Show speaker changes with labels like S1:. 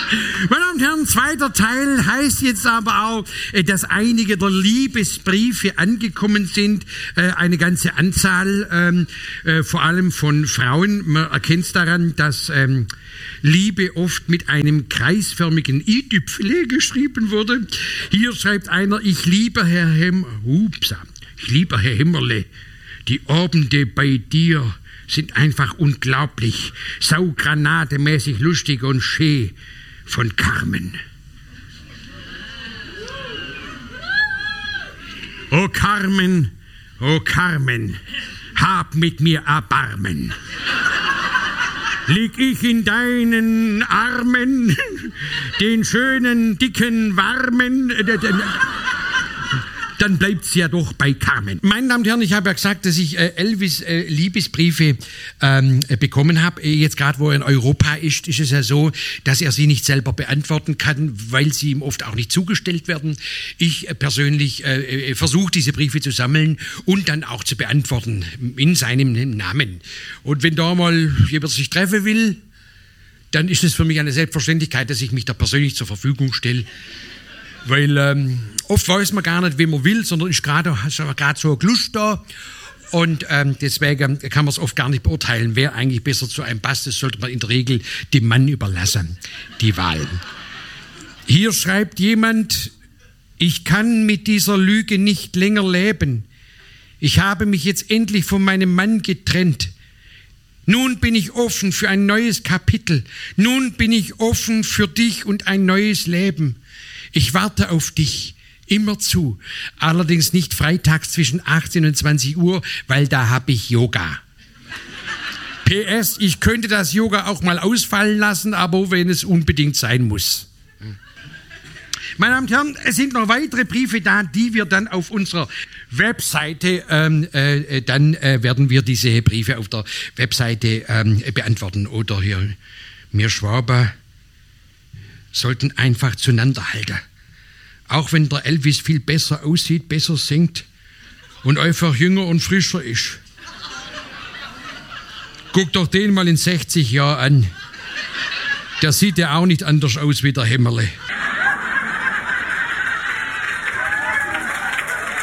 S1: Meine Damen und Herren, zweiter Teil heißt jetzt aber auch, dass einige der Liebesbriefe angekommen sind, eine ganze Anzahl, vor allem von Frauen. Man erkennt es daran, dass Liebe oft mit einem kreisförmigen i-Tüpfele geschrieben wurde. Hier schreibt einer, ich liebe Herr Hemmerle, die Abende bei dir sind einfach unglaublich, saugranatemäßig lustig und schön. Von Carmen. O Carmen, hab mit mir Erbarmen. Lieg ich in deinen Armen, den schönen, dicken, warmen, dann bleibt's ja doch bei Carmen. Meine Damen und Herren, ich habe ja gesagt, dass ich Elvis Liebesbriefe bekommen habe. Jetzt gerade, wo er in Europa ist es ja so, dass er sie nicht selber beantworten kann, weil sie ihm oft auch nicht zugestellt werden. Ich persönlich versuche, diese Briefe zu sammeln und dann auch zu beantworten in seinem Namen. Und wenn da mal jemand sich treffen will, dann ist es für mich eine Selbstverständlichkeit, dass ich mich da persönlich zur Verfügung stelle. Weil oft weiß man gar nicht, wie man will, sondern ist gerade so eine Lust da. Und deswegen kann man es oft gar nicht beurteilen, wer eigentlich besser zu einem passt. Das sollte man in der Regel dem Mann überlassen, die Wahl. Hier schreibt jemand, ich kann mit dieser Lüge nicht länger leben. Ich habe mich jetzt endlich von meinem Mann getrennt. Nun bin ich offen für ein neues Kapitel. Nun bin ich offen für dich und ein neues Leben. Ich warte auf dich, immer zu. Allerdings nicht freitags zwischen 18 und 20 Uhr, weil da habe ich Yoga. PS, ich könnte das Yoga auch mal ausfallen lassen, aber wenn es unbedingt sein muss. Meine Damen und Herren, es sind noch weitere Briefe da, die wir dann auf unserer Webseite, werden wir diese Briefe auf der Webseite beantworten. Oder hier, wir Schwaber sollten einfach zueinander halten. Auch wenn der Elvis viel besser aussieht, besser singt und einfach jünger und frischer ist. Guck doch den mal in 60 Jahren an. Der sieht ja auch nicht anders aus wie der Hemmerle.